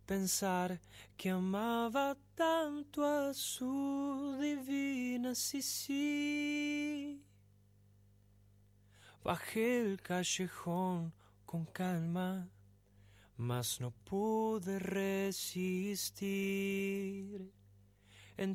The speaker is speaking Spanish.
pensar que amaba tanto a su divina Sisi. Bajé el callejón con calma, mas no pude resistir